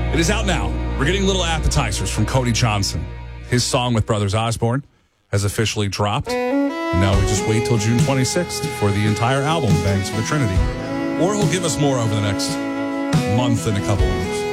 It is out now. We're getting little appetizers from Cody Johnson. His song with Brothers Osborne has officially dropped. And now we just wait till June 26th for the entire album, Bangs of the Trinity. Or he'll give us more over the next month and a couple of weeks.